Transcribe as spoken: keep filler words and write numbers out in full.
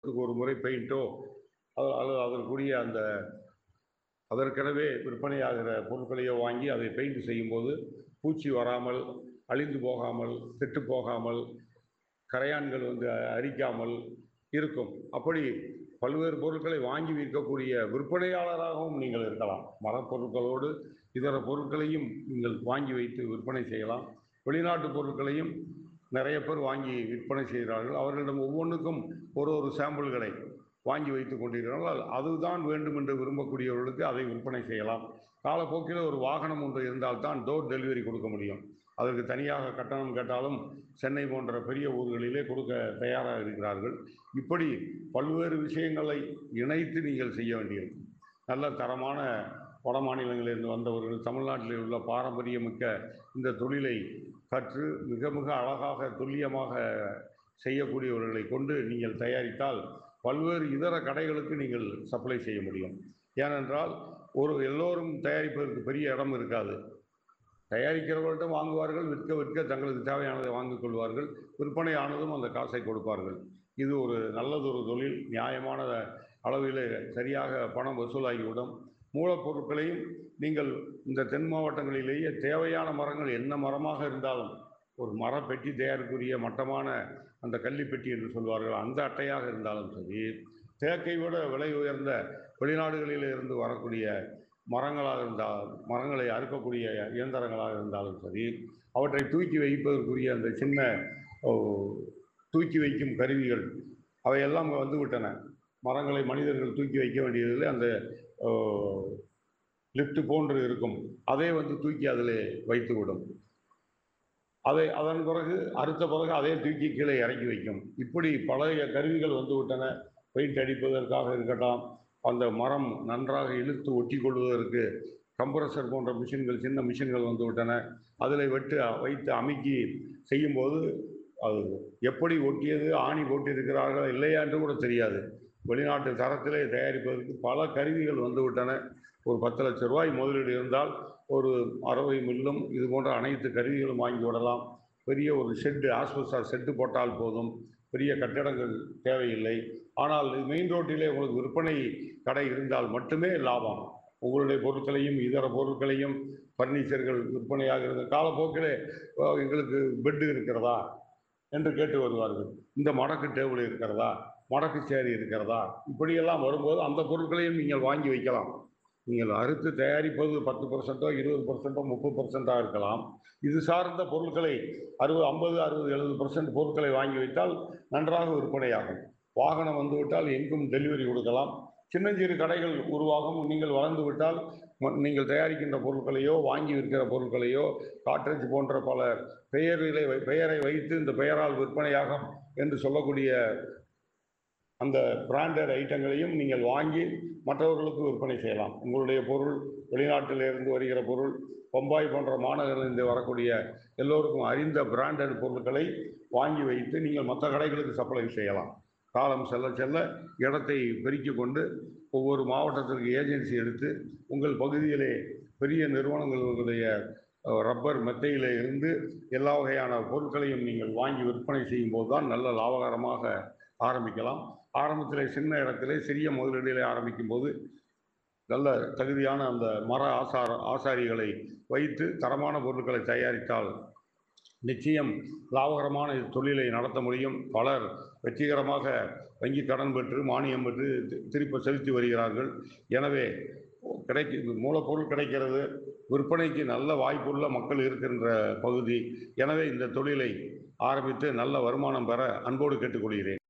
ஒரு முறை பெயிண்டோ அல்லது அதற்குரிய அந்த அதற்கெனவே விற்பனையாகிற பொருட்களையோ வாங்கி அதை பெயிண்ட் செய்யும்போது பூச்சி வராமல், அழிந்து போகாமல், கெட்டு போகாமல், கரையான்கள் வந்து அரிக்காமல் இருக்கும். அப்படி பல்வேறு பொருட்களை வாங்கி விற்கக்கூடிய விற்பனையாளராகவும் நீங்கள் இருக்கலாம். மரப்பொருட்களோடு இதர பொருட்களையும் நீங்கள் வாங்கி வைத்து விற்பனை செய்யலாம். வெளிநாட்டு பொருட்களையும் நிறைய பேர் வாங்கி விற்பனை செய்கிறார்கள். அவர்களிடம் ஒவ்வொன்றுக்கும் ஒரு ஒரு சாம்பிள்களை வாங்கி வைத்துக் கொண்டிருக்கிறார்கள். அதுதான் வேண்டும் என்று விரும்பக்கூடியவர்களுக்கு அதை விற்பனை செய்யலாம். காலப்போக்கில் ஒரு வாகனம் ஒன்று இருந்தால்தான் டோர் டெலிவரி கொடுக்க முடியும். அதற்கு தனியாக கட்டணம் கேட்டாலும் சென்னை போன்ற பெரிய ஊர்களிலே கொடுக்க தயாராக இருக்கிறார்கள். இப்படி பல்வேறு விஷயங்களை இணைத்து நீங்கள் செய்ய வேண்டியிருக்கும். நல்ல தரமான வட மாநிலங்களிலிருந்து வந்தவர்கள் தமிழ்நாட்டில் உள்ள பாரம்பரியமிக்க இந்த தொழிலை கற்று மிக மிக அழகாக துல்லியமாக செய்யக்கூடியவர்களை கொண்டு நீங்கள் தயாரித்தால் பல்வேறு இதர கடைகளுக்கு நீங்கள் சப்ளை செய்ய முடியும். ஏனென்றால் ஒரு எல்லோரும் தயாரிப்பதற்கு பெரிய இடம் இருக்காது. தயாரிக்கிறவர்கள்ட்ட வாங்குவார்கள், விற்க விற்க தங்களுக்கு தேவையானதை வாங்கிக் கொள்வார்கள். விற்பனை ஆனதும் அந்த காசை கொடுப்பார்கள். இது ஒரு நல்லதொரு தொழில். நியாயமான அளவிலே சரியாக பணம் வசூலாகிவிடும். மூலப்பொருட்களையும் நீங்கள் இந்த தென் மாவட்டங்களிலேயே தேவையான மரங்கள் என்ன மரமாக இருந்தாலும் ஒரு மரப்பெட்டி தயாரிப்புரிய மட்டமான அந்த கள்ளிப்பெட்டி என்று சொல்வார்கள், அந்த அட்டையாக இருந்தாலும் சரி, தேக்கை விட விலை உயர்ந்த வெளிநாடுகளில் இருந்து வரக்கூடிய மரங்களாக இருந்தால் மரங்களை அறுக்கக்கூடிய இயந்திரங்களாக இருந்தாலும் சரி, அவற்றை தூக்கி வைப்பதற்குரிய அந்த சின்ன தூக்கி வைக்கும் கருவிகள் அவையெல்லாம் வந்துவிட்டன. மரங்களை மனிதர்கள் தூக்கி வைக்க வேண்டியதில்லை. அந்த லிஃப்ட் போன்று இருக்கும், அதை வந்து தூக்கி அதில் வைத்துவிடும். அதை அதன் பிறகு அறுத்த பிறகு அதே தூக்கி கீழே இறக்கி வைக்கும். இப்படி பழைய கருவிகள் வந்துவிட்டன. பெயிண்ட் அடிப்பதற்காக இருக்கட்டும், அந்த மரம் நன்றாக இழுத்து ஒட்டி கொள்வதற்கு கம்ப்ரஸர் போன்ற மிஷின்கள், சின்ன மிஷின்கள் வந்துவிட்டன. அதில் வெட்டு வைத்து அமுக்கி செய்யும்போது அது எப்படி ஒட்டியது, ஆணி போட்டிருக்கிறார்கள் இல்லையா என்று கூட தெரியாது. வெளிநாட்டு தரத்திலே தயாரிப்பதற்கு பல கருவிகள் வந்துவிட்டன. ஒரு பத்து லட்சம் ரூபாய் முதலீடு இருந்தால் ஒரு அறுவை மில்லும் இது போன்ற அனைத்து கருவிகளும் வாங்கி விடலாம். பெரிய ஒரு ஷெட்டு, ஆஸ்பெஸ்டாஸ் ஷெட்டு போட்டால் போதும். பெரிய கட்டிடங்கள் தேவையில்லை. ஆனால் மெயின் ரோட்டிலே உங்களுக்கு விற்பனை கடை இருந்தால் மட்டுமே லாபம். உங்களுடைய பொருட்களையும் இதர பொருட்களையும் பர்னிச்சர்கள் விற்பனையாகிறது. காலப்போக்கிலே எங்களுக்கு பெட்டு இருக்கிறதா என்று கேட்டு வருவார்கள். இந்த மடக்கு டேபிள் இருக்கிறதா, மடக்கு சேரி இருக்கிறதா, இப்படியெல்லாம் வரும்போது அந்த பொருட்களையும் நீங்கள் வாங்கி வைக்கலாம். நீங்கள் அறுத்து தயாரிப்பது பத்து பர்சன்டோ இருபது பர்சன்டோ முப்பது பர்சன்டாக இருக்கலாம். இது சார்ந்த பொருட்களை அறுபது ஐம்பது அறுபது எழுபது பர்சன்ட் பொருட்களை வாங்கி வைத்தால் நன்றாக விற்பனையாகும். வாகனம் வந்துவிட்டால் எங்கும் டெலிவரி கொடுக்கலாம். சின்னஞ்சிறு கடைகள் உருவாகும். நீங்கள் வளர்ந்து விட்டால் நீங்கள் தயாரிக்கின்ற பொருட்களையோ வாங்கி விற்கிற பொருட்களையோ காட்ரேஜ் போன்ற பல பெயர்களை பெயரை வைத்து இந்த பெயரால் விற்பனையாகும் என்று சொல்லக்கூடிய அந்த பிராண்டட் ஐட்டங்களையும் நீங்கள் வாங்கி மற்றவர்களுக்கு விற்பனை செய்யலாம். உங்களுடைய பொருள் வெளிநாட்டிலிருந்து வருகிற பொருள், பம்பாய் போன்ற மாநகரிலிருந்து வரக்கூடிய எல்லோருக்கும் அறிந்த பிராண்டட் பொருட்களை வாங்கி வைத்து நீங்கள் மற்ற கடைகளுக்கு சப்ளை செய்யலாம். காலம் செல்ல செல்ல இடத்தை பெருக்கிக் கொண்டு ஒவ்வொரு மாவட்டத்திற்கு ஏஜென்சி எடுத்து உங்கள் பகுதியிலே பெரிய நிறுவனங்களுடைய ரப்பர் மெத்தையிலே இருந்து எல்லா வகையான பொருட்களையும் நீங்கள் வாங்கி விற்பனை செய்யும் போது தான் நல்ல லாபகரமாக ஆரம்பிக்கலாம். ஆரம்பத்திலே சின்ன இடத்திலே சிறிய முதலீடுகளை ஆரம்பிக்கும் போது நல்ல தகுதியான அந்த மர ஆசார ஆசாரிகளை வைத்து தரமான பொருட்களை தயாரித்தால் நிச்சயம் லாபகரமான தொழிலை நடத்த முடியும். பலர் வெற்றிகரமாக வங்கி கடன் பெற்று மானியம் பெற்று திருப்பி செலுத்தி வருகிறார்கள். எனவே கிடைக்க மூலப்பொருள் கிடைக்கிறது, விற்பனைக்கு நல்ல வாய்ப்புள்ள மக்கள் இருக்கின்ற பகுதி. எனவே இந்த தொழிலை ஆரம்பித்து நல்ல வருமானம் பெற அன்போடு கேட்டுக்கொள்கிறேன்.